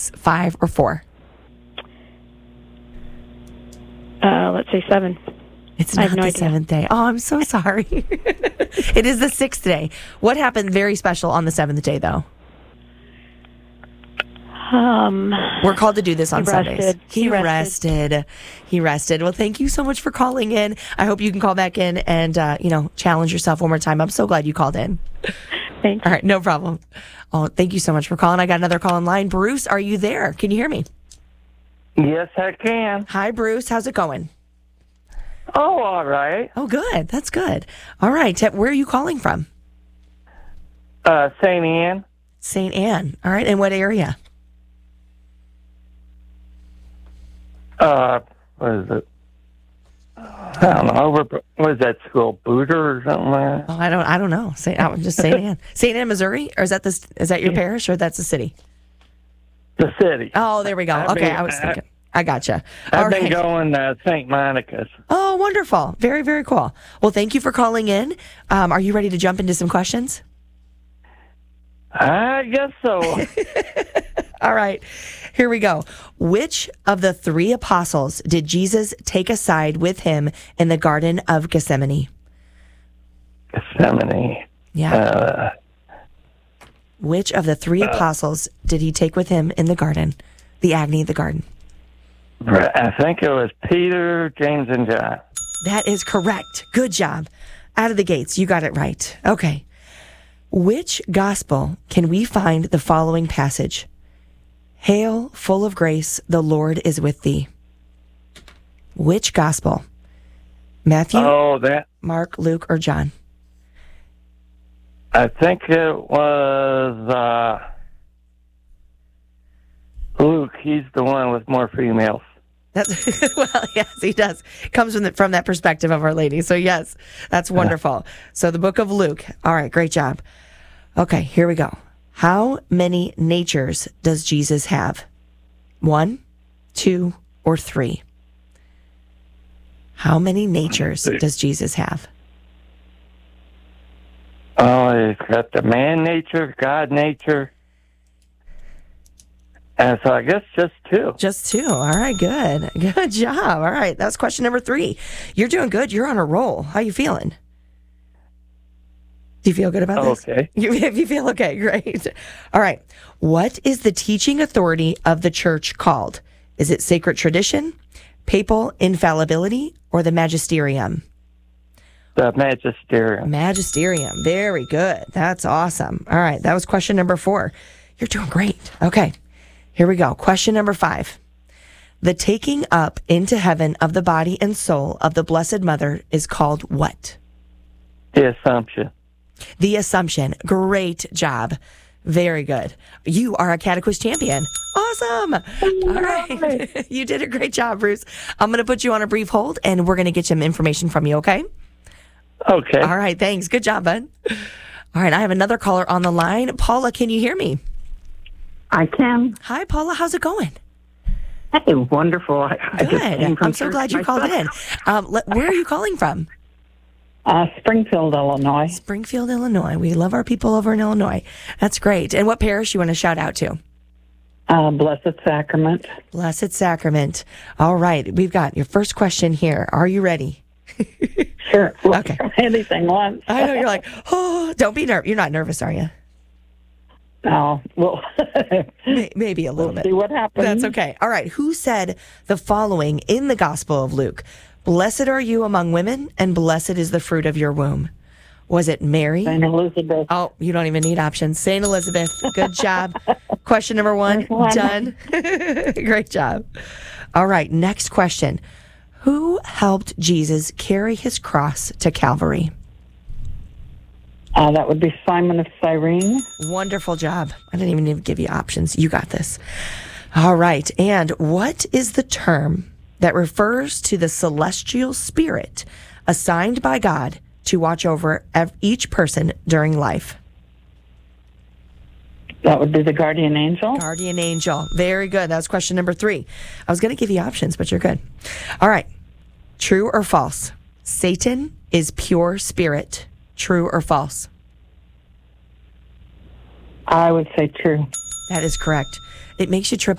6, 5, or 4? Let's say 7. It's I not have no the idea. 7th day. Oh, I'm so sorry. It is the 6th day. What happened very special on the 7th day, though? We're called to do this on Sundays. He rested. Well, thank you so much for calling in. I hope you can call back in and, challenge yourself one more time. I'm so glad you called in. Thank you. All right, no problem. Oh, thank you so much for calling. I got another call in line. Bruce, are you there? Can you hear me? Yes, I can. Hi, Bruce. How's it going? Oh, all right. Oh, good. That's good. All right. Where are you calling from? St. Anne. St. Anne. All right. In what area? What is it? I don't know. What is that school? Booter or something like that? Oh, I don't know. I'm just St. Anne. St. Anne, Missouri? Or is that your parish or that's the city? The city. Oh, there we go. I was thinking. I gotcha. I've been going to St. Monica's. Oh, wonderful. Very, very cool. Well, thank you for calling in. Are you ready to jump into some questions? I guess so. All right. Here we go. Which of the 3 apostles did Jesus take aside with him in the Garden of Gethsemane? Gethsemane. Yeah. Which of the 3 apostles did he take with him in the garden? The agony of the garden. I think it was Peter, James, and John. That is correct. Good job. Out of the gates. You got it right. Okay. Which gospel can we find the following passage? Hail, full of grace, the Lord is with thee. Which gospel? Matthew, Mark, Luke, or John? I think it was Luke. He's the one with more females. Well, yes, he does. Comes from that perspective of Our Lady. So, yes, that's wonderful. So, the book of Luke. All right, great job. Okay, here we go. How many natures does Jesus have? 1, 2, or 3? How many natures does Jesus have? Oh, he's got the man nature, God nature. And so I guess just 2. Just 2. All right, good. Good job. All right, that's question number 3. You're doing good. You're on a roll. How you feeling? Do you feel good about this? Okay. If you feel okay, great. All right. What is the teaching authority of the church called? Is it sacred tradition, papal infallibility, or the magisterium? The magisterium. Magisterium. Very good. That's awesome. All right. That was question number 4. You're doing great. Okay. Here we go. Question number 5. The taking up into heaven of the body and soul of the Blessed Mother is called what? The Assumption. The Assumption. Great job. Very good. You are a Catechist champion. Awesome. All right. You did a great job, Bruce. I'm going to put you on a brief hold, and we're going to get some information from you, okay? Okay. All right. Thanks. Good job, bud. All right. I have another caller on the line. Paula, can you hear me? I can. Hi, Paula. How's it going? Hey, wonderful. Good. I'm so glad you called in. Where are you calling from? Springfield, Illinois. Springfield, Illinois. We love our people over in Illinois. That's great. And what parish you want to shout out to? Blessed Sacrament. Blessed Sacrament. All right. We've got your first question here. Are you ready? Sure. Okay. Anything once. I know you're like, oh, don't be nervous. You're not nervous, are you? No. Well, maybe a little bit. See what happens. That's okay. All right. Who said the following in the Gospel of Luke? Blessed are you among women, and blessed is the fruit of your womb. Was it Mary? St. Elizabeth. Oh, you don't even need options. St. Elizabeth. Good job. Question number 1, done. Great job. All right. Next question. Who helped Jesus carry his cross to Calvary? That would be Simon of Cyrene. Wonderful job. I didn't even need to give you options. You got this. All right. And what is the term that refers to the celestial spirit assigned by God to watch over each person during life? That would be the guardian angel. Guardian angel. Very good. That was question number 3. I was going to give you options, but you're good. All right. True or false? Satan is pure spirit. True or false? I would say true. That is correct. It makes you trip